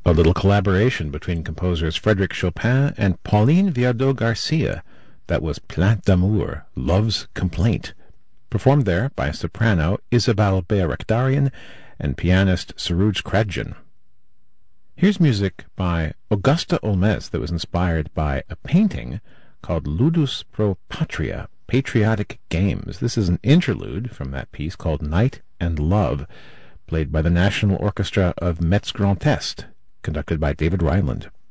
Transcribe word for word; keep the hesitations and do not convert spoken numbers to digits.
a little collaboration between composers Frédéric Chopin and Pauline Viardot Garcia. That was Plainte d'amour, Love's Complaint, performed there by soprano Isabelle Bayrakdarian and pianist Suruj Kradjan. Here's music by Augusta Olmez that was inspired by a painting called Ludus pro Patria, Patriotic Games. This is an interlude from that piece called Night and Love, played by the National Orchestra of Metz Grand Est, conducted by David Rhineland.